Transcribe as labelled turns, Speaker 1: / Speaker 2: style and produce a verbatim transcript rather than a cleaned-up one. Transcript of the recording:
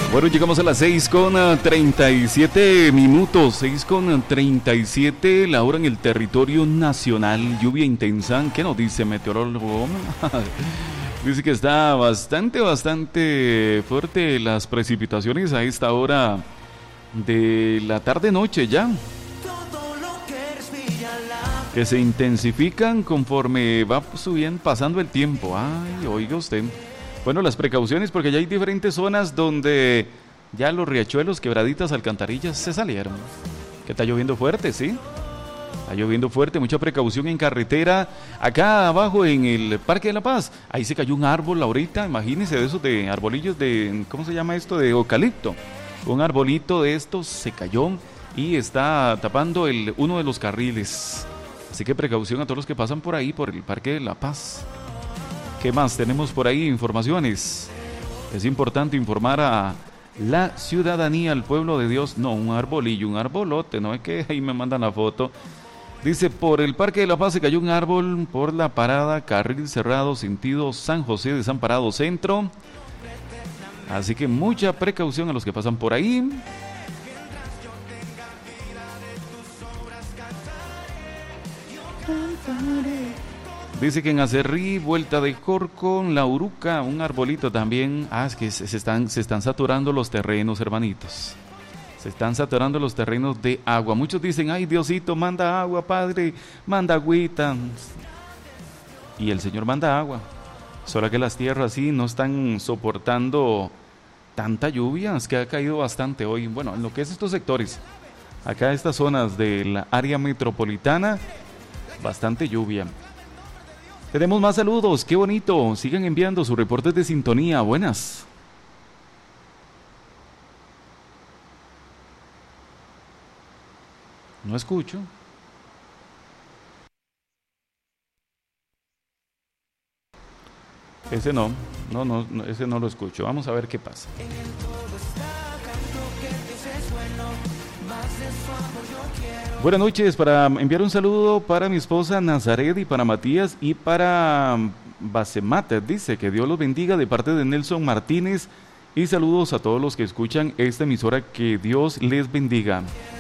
Speaker 1: Bueno, llegamos a las seis con treinta y siete minutos, seis con treinta y siete, la hora en el territorio nacional, lluvia intensa. ¿Qué nos dice meteorólogo? Dice que está bastante, bastante fuerte las precipitaciones a esta hora de la tarde-noche ya, que se intensifican conforme va subiendo, pasando el tiempo. Ay, oiga usted. Bueno, las precauciones, porque ya hay diferentes zonas donde ya los riachuelos, quebraditas, alcantarillas se salieron. Que está lloviendo fuerte, ¿sí? Está lloviendo fuerte, mucha precaución en carretera. Acá abajo en el Parque de la Paz, ahí se cayó un árbol ahorita, imagínense, de esos de arbolillos de, ¿cómo se llama esto? De eucalipto. Un arbolito de estos se cayó y está tapando el, uno de los carriles. Así que precaución a todos los que pasan por ahí, por el Parque de la Paz. ¿Qué más tenemos por ahí? Informaciones. Es importante informar a la ciudadanía, al pueblo de Dios. No, un arbolillo, un arbolote, no es que ahí me mandan la foto. Dice, por el Parque de la Paz se cayó un árbol por la parada, carril cerrado, sentido San José Desamparado Centro. Así que mucha precaución a los que pasan por ahí. Dice que en Acerrí, Vuelta de Corco, La Uruca, un arbolito también. Ah, es que se, se, están, se están saturando los terrenos, hermanitos. Se están saturando los terrenos de agua. Muchos dicen, ay, Diosito, manda agua, Padre, manda agüita. Y el Señor manda agua. Solo que las tierras sí no están soportando tanta lluvia. Es que ha caído bastante hoy. Bueno, en lo que es estos sectores, acá estas zonas de la área metropolitana, bastante lluvia. Tenemos más saludos, qué bonito. Sigan enviando sus reportes de sintonía. Buenas. No escucho. Ese no, no, no, no, ese no lo escucho. Vamos a ver qué pasa. Buenas noches, para enviar un saludo para mi esposa Nazaret y para Matías y para Basemate. Dice que Dios los bendiga de parte de Nelson Martínez y saludos a todos los que escuchan esta emisora, que Dios les bendiga.